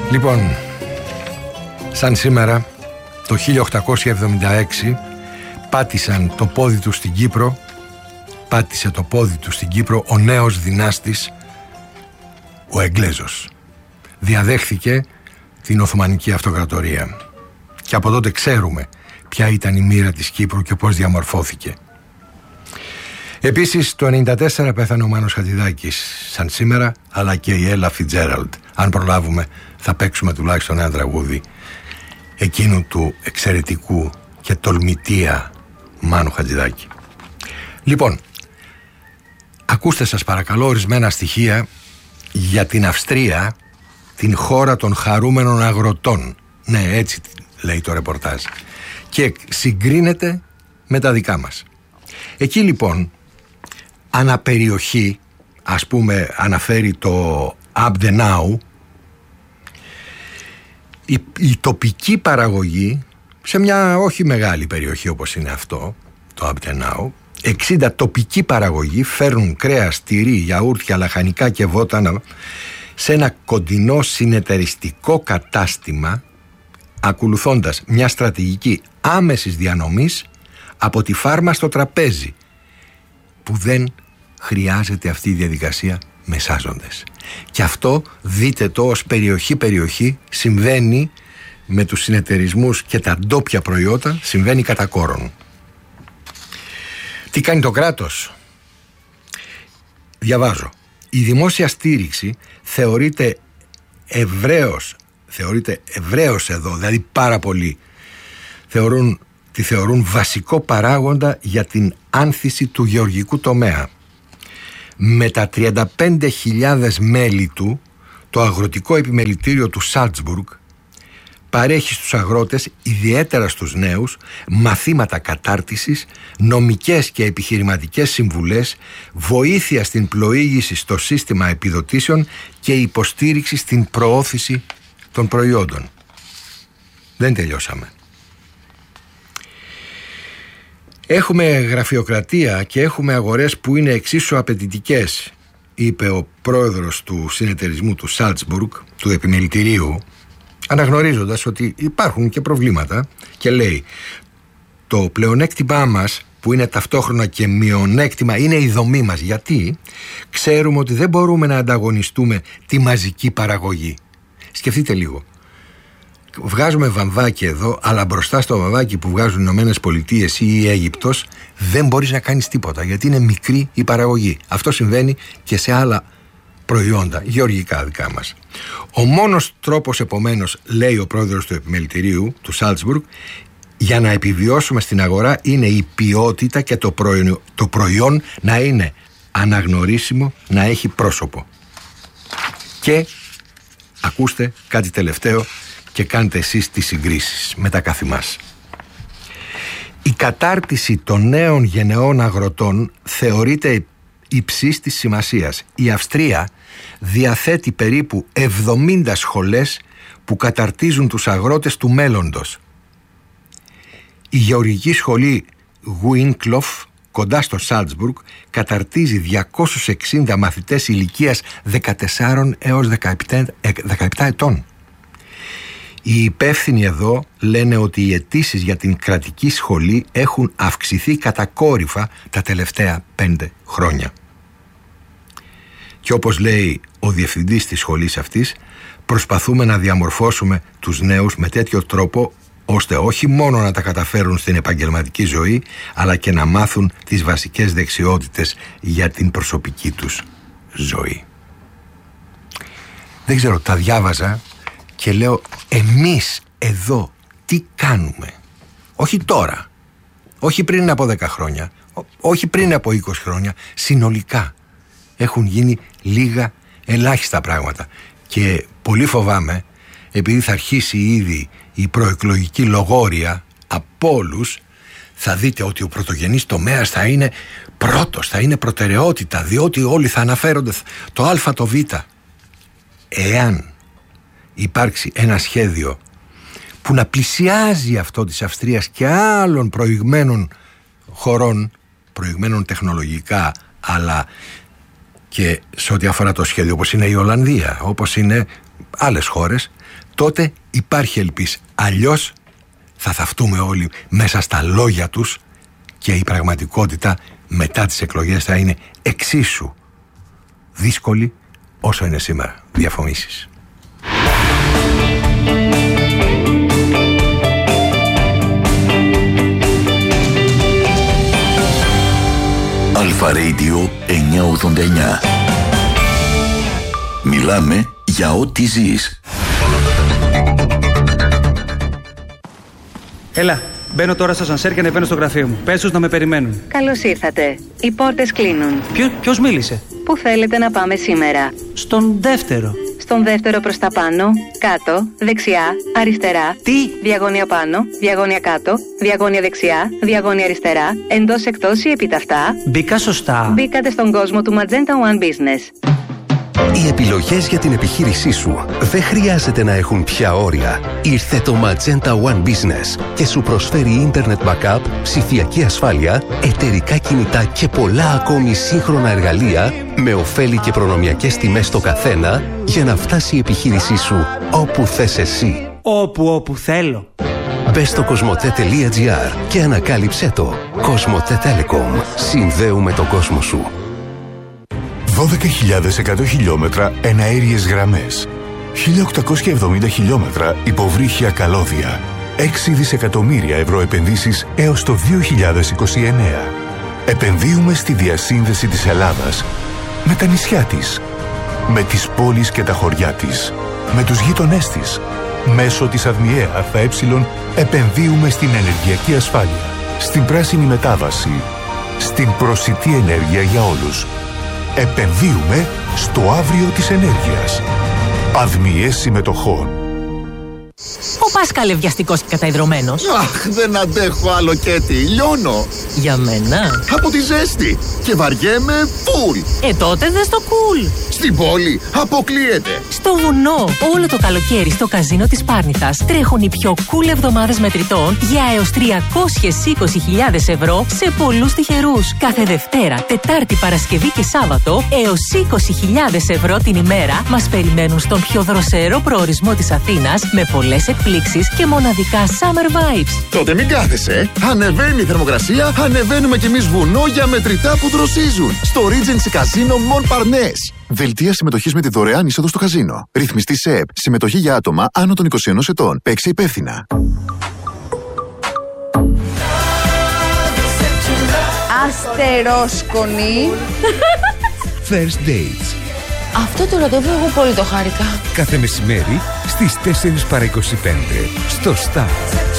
Λοιπόν, σαν σήμερα το 1876 πάτησε το πόδι του στην Κύπρο ο νέος δυνάστης, ο Εγγλέζος. Διαδέχθηκε την Οθωμανική Αυτοκρατορία. Και από τότε ξέρουμε ποια ήταν η μοίρα της Κύπρου και πώς διαμορφώθηκε. Επίσης το 1994 πέθανε ο Μάνος Χατζηδάκης σαν σήμερα, αλλά και η Έλα Φιτζέραλντ. Αν προλάβουμε θα παίξουμε τουλάχιστον ένα τραγούδι εκείνου του εξαιρετικού και τολμητία Μάνου Χατζηδάκη. Λοιπόν, ακούστε σας παρακαλώ ορισμένα στοιχεία για την Αυστρία, την χώρα των χαρούμενων αγροτών. Ναι, έτσι λέει το ρεπορτάζ. Και συγκρίνεται με τα δικά μας. Εκεί λοιπόν αναπεριοχή, ας πούμε αναφέρει το Abdenau, η τοπική παραγωγή σε μια όχι μεγάλη περιοχή όπως είναι αυτό το Abdenau, 60 τοπική παραγωγή φέρνουν κρέας, τυρί, γιαούρτια, λαχανικά και βότανα σε ένα κοντινό συνεταιριστικό κατάστημα, ακολουθώντας μια στρατηγική άμεσης διανομής από τη φάρμα στο τραπέζι, που δεν χρειάζεται αυτή η διαδικασία μεσάζοντες. Και αυτό δείτε το ως περιοχή συμβαίνει με τους συνεταιρισμούς και τα ντόπια προϊόντα, συμβαίνει κατά κόρον. Τι κάνει το κράτος? Διαβάζω. Η δημόσια στήριξη θεωρείται ευρέως εδώ, δηλαδή πάρα πολλοί τη θεωρούν βασικό παράγοντα για την άνθηση του γεωργικού τομέα. Με τα 35.000 μέλη του, το αγροτικό επιμελητήριο του Σάλτσμπουργκ παρέχει στους αγρότες, ιδιαίτερα στους νέους, μαθήματα κατάρτισης, νομικές και επιχειρηματικές συμβουλές, βοήθεια στην πλοήγηση στο σύστημα επιδοτήσεων και υποστήριξη στην προώθηση των προϊόντων. Δεν τελειώσαμε. Έχουμε γραφειοκρατία και έχουμε αγορές που είναι εξίσου απαιτητικές, είπε ο πρόεδρος του συνεταιρισμού του Σάλτσμπουργκ, του επιμελητηρίου, αναγνωρίζοντας ότι υπάρχουν και προβλήματα, και λέει: το πλεονέκτημά μας, που είναι ταυτόχρονα και μειονέκτημα, είναι η δομή μας. Γιατί? Ξέρουμε ότι δεν μπορούμε να ανταγωνιστούμε τη μαζική παραγωγή. Σκεφτείτε λίγο. Βγάζουμε βαμβάκι εδώ, αλλά μπροστά στο βαμβάκι που βγάζουν οι Ηνωμένες Πολιτείες ή η Αίγυπτος δεν μπορείς να κάνεις τίποτα, γιατί είναι μικρή η παραγωγή. Αυτό συμβαίνει και σε άλλα προϊόντα γεωργικά δικά μας. Ο μόνος τρόπος, επομένως, λέει ο πρόεδρος του επιμελητηρίου του Σάλτσμπουργκ, για να επιβιώσουμε στην αγορά είναι η ποιότητα και το προϊόν να είναι αναγνωρίσιμο, να έχει πρόσωπο. Και ακούστε κάτι τελευταίο και κάντε εσείς τις συγκρίσεις με τα καθημάς. Η κατάρτιση των νέων γενεών αγροτών θεωρείται υψής της σημασίας. Η Αυστρία διαθέτει περίπου 70 σχολές που καταρτίζουν τους αγρότες του μέλλοντος. Η γεωργική σχολή Γουίνκλοφ, κοντά στο Σάλτσμπουργκ, καταρτίζει 260 μαθητές ηλικίας 14 έως 17 ετών. Οι υπεύθυνοι εδώ λένε ότι οι αιτήσεις για την κρατική σχολή έχουν αυξηθεί κατακόρυφα τα τελευταία 5 χρόνια. Και όπως λέει ο διευθυντής της σχολής αυτής, προσπαθούμε να διαμορφώσουμε τους νέους με τέτοιο τρόπο ώστε όχι μόνο να τα καταφέρουν στην επαγγελματική ζωή, αλλά και να μάθουν τις βασικές δεξιότητες για την προσωπική τους ζωή. Δεν ξέρω, τα διάβαζα και λέω, εμείς εδώ τι κάνουμε? Όχι τώρα, όχι πριν από 10 χρόνια, όχι πριν από 20 χρόνια, συνολικά έχουν γίνει λίγα ελάχιστα πράγματα. Και πολύ φοβάμαι, επειδή θα αρχίσει ήδη η προεκλογική λογόρια από όλους, θα δείτε ότι ο πρωτογενής τομέας θα είναι πρώτος, θα είναι προτεραιότητα, διότι όλοι θα αναφέρονται το α, το β. Εάν υπάρξει ένα σχέδιο που να πλησιάζει αυτό της Αυστρίας και άλλων προηγμένων χωρών, προηγμένων τεχνολογικά, αλλά και σε ό,τι αφορά το σχέδιο, όπως είναι η Ολλανδία, όπως είναι άλλες χώρες, τότε υπάρχει ελπίς. Αλλιώς θα θαυτούμε όλοι μέσα στα λόγια τους και η πραγματικότητα μετά τις εκλογές θα είναι εξίσου δύσκολη όσο είναι σήμερα. Διαφημίσεις. Αλφα Radio 989. Μιλάμε για ό,τι ζεις. Έλα, μπαίνω τώρα στο ασανσέρ και ανεβαίνω στο γραφείο μου. Πες τους να με περιμένουν. Καλώς ήρθατε. Οι πόρτες κλείνουν. Ποιος μίλησε? Πού θέλετε να πάμε σήμερα? Στον δεύτερο. Στον δεύτερο προς τα πάνω, κάτω, δεξιά, αριστερά. Τι? Διαγώνια πάνω, διαγώνια κάτω, διαγώνια δεξιά, διαγώνια αριστερά, εντός εκτός ή επιταυτά. Μπήκα σωστά. Μπήκατε στον κόσμο του Magenta One Business. Οι επιλογές για την επιχείρησή σου δεν χρειάζεται να έχουν πια όρια. Ήρθε το Magenta One Business και σου προσφέρει Internet Backup, ψηφιακή ασφάλεια, εταιρικά κινητά και πολλά ακόμη σύγχρονα εργαλεία με ωφέλη και προνομιακές τιμές στο καθένα για να φτάσει η επιχείρησή σου όπου θες εσύ. Όπου θέλω. Μπες στο cosmote.gr και ανακάλυψέ το. Cosmote Telecom. Συνδέουμε τον κόσμο σου. 12.100 χιλιόμετρα εναέριες γραμμές, 1.870 χιλιόμετρα υποβρύχια καλώδια, 6 δισεκατομμύρια ευρώ επενδύσεις έως το 2029. Επενδύουμε στη διασύνδεση της Ελλάδας με τα νησιά της, με τις πόλεις και τα χωριά της, με τους γείτονές της. Μέσω της ΑΔΜΙΕ ΑΕ επενδύουμε στην ενεργειακή ασφάλεια, στην πράσινη μετάβαση, στην προσιτή ενέργεια για όλους. Επενδύουμε στο αύριο της ενέργειας. ΑΔΜΙΕ συμμετοχών. Ο Πάσκαλε βιαστικός και καταϊδρωμένος. Αχ, δεν αντέχω άλλο Κέτι, λιώνω. Για μένα. Από τη ζέστη και βαριέμαι φουλ. Τότε δες το κουλ. Στην πόλη αποκλείεται. Στο βουνό, όλο το καλοκαίρι στο καζίνο της Πάρνηθας τρέχουν οι πιο cool εβδομάδες μετρητών για έως 320.000 ευρώ σε πολλούς τυχερούς. Κάθε Δευτέρα, Τετάρτη, Παρασκευή και Σάββατο έως 20.000 ευρώ την ημέρα μας περιμένουν στον πιο δροσερό προορισμό της Αθήνας με πολλές εκπλήξεις και μοναδικά summer vibes. Τότε μην κάθεσαι. Ανεβαίνει η θερμοκρασία, ανεβαίνουμε κι εμείς βουνό για μετρητά που δροσίζουν. Στο Regency Casino Montparnasse. Δελτία συμμετοχής με τη δωρεάν είσοδο στο καζίνο. Ρυθμιστή ΣΕΠ. Συμμετοχή για άτομα άνω των 21 ετών. Παίξε υπεύθυνα. Αστερόσκονη. First Dates. Αυτό το ραντεβού εγώ πολύ το χάρηκα. Κάθε μεσημέρι στις 4 παρά 25 στο Star.